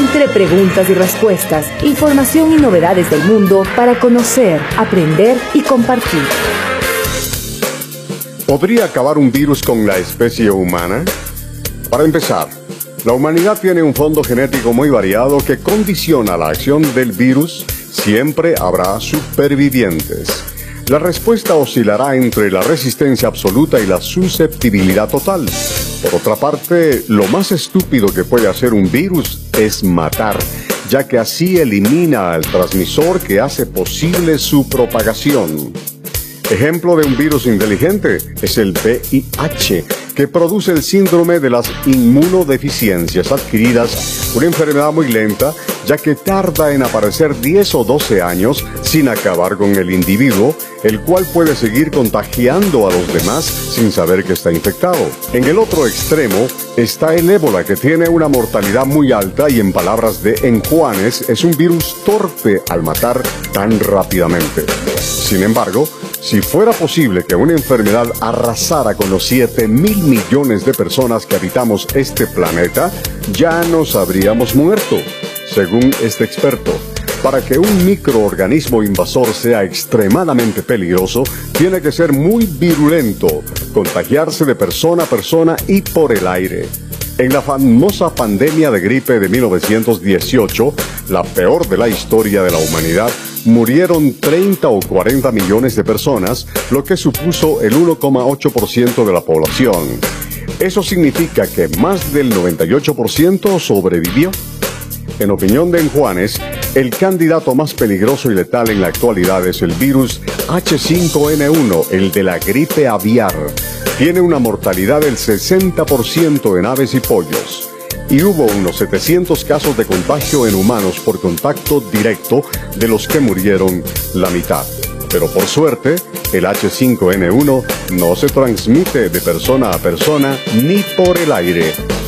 entre preguntas y respuestas, información y novedades del mundo para conocer, aprender y compartir. ¿Podría acabar un virus con la especie humana? Para empezar, la humanidad tiene un fondo genético muy variado que condiciona la acción del virus. Siempre habrá supervivientes. La respuesta oscilará entre la resistencia absoluta y la susceptibilidad total. Por otra parte, lo más estúpido que puede hacer un virus es matar, ya que así elimina al transmisor que hace posible su propagación. Ejemplo de un virus inteligente es el VIH, que produce el síndrome de las inmunodeficiencias adquiridas, una enfermedad muy lenta, ya que tarda en aparecer 10 o 12 años sin acabar con el individuo, el cual puede seguir contagiando a los demás sin saber que está infectado. En el otro extremo está el ébola, que tiene una mortalidad muy alta y, en palabras de Enjuanes, es un virus torpe al matar tan rápidamente. Sin embargo, si fuera posible que una enfermedad arrasara con los 7.000 millones de personas que habitamos este planeta, ya nos habríamos muerto. Según este experto, para que un microorganismo invasor sea extremadamente peligroso, tiene que ser muy virulento, contagiarse de persona a persona y por el aire. En la famosa pandemia de gripe de 1918, la peor de la historia de la humanidad, murieron 30 o 40 millones de personas, lo que supuso el 1,8% de la población. Eso significa que más del 98% sobrevivió. En opinión de Enjuanes, el candidato más peligroso y letal en la actualidad es el virus H5N1, el de la gripe aviar. Tiene una mortalidad del 60% en aves y pollos. Y hubo unos 700 casos de contagio en humanos por contacto directo, de los que murieron la mitad. Pero por suerte, el H5N1 no se transmite de persona a persona ni por el aire.